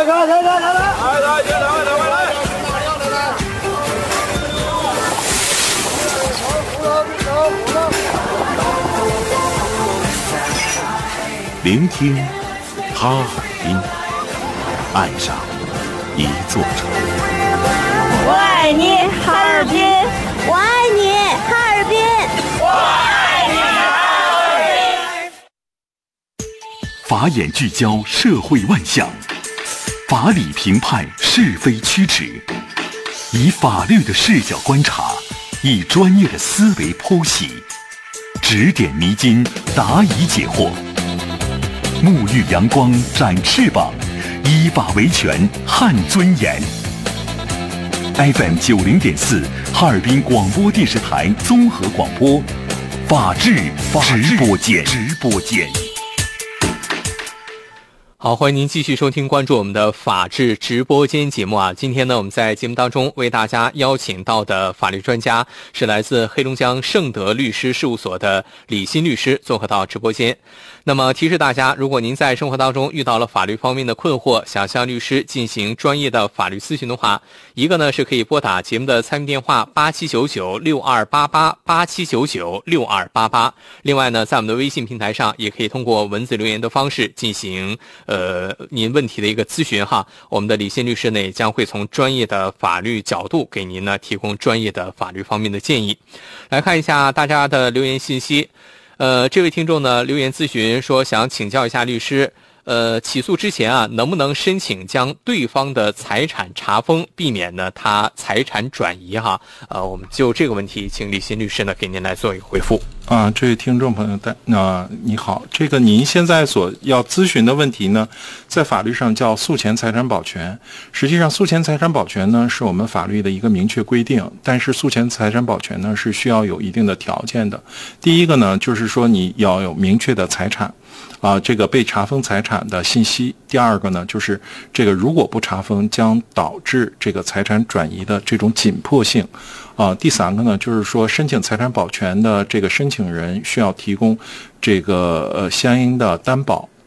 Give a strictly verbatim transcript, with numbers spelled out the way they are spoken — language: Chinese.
来来来来来来，来来来来来来。 聆听哈尔滨，爱上一座城。 我爱你，哈尔滨！我爱你，哈尔滨！我爱你，哈尔滨！法眼聚焦社会万象，法理评判是非曲直，以法律的视角观察，以专业的思维剖析，指点迷津，答疑解惑。沐浴阳光，展翅膀，依法维权，撼尊严。F M 九零点四，哈尔滨广播电视台综合广播，法治直播间。直播间。 好，欢迎您继续收听关注我们的法治直播间节目啊！今天呢，我们在节目当中为大家邀请到的法律专家是来自黑龙江盛德律师事务所的李欣律师，做客到直播间。那么提示大家，如果您在生活当中遇到了法律方面的困惑，想向律师进行专业的法律咨询的话，一个呢是可以拨打节目的参与电话八七九九六二八八八七九九六二八八。另外呢，在我们的微信平台上也可以通过文字留言的方式进行呃您问题的一个咨询哈。我们的李欣律师呢也将会从专业的法律角度给您呢提供专业的法律方面的建议。来看一下大家的留言信息。呃，这位听众呢留言咨询说，想请教一下律师，呃，起诉之前啊，能不能申请将对方的财产查封，避免呢他财产转移哈？呃，我们就这个问题，请李欣律师呢给您来做一个回复。 啊，这位听众朋友，那、呃、你好，这个您现在所要咨询的问题呢，在法律上叫诉前财产保全。实际上，诉前财产保全呢是我们法律的一个明确规定，但是诉前财产保全呢是需要有一定的条件的。第一个呢，就是说你要有明确的财产。啊，这个被查封财产的信息。第二个呢，就是这个如果不查封，将导致这个财产转移的这种紧迫性。啊，第三个呢，就是说申请财产保全的这个申请人需要提供这个呃相应的担保，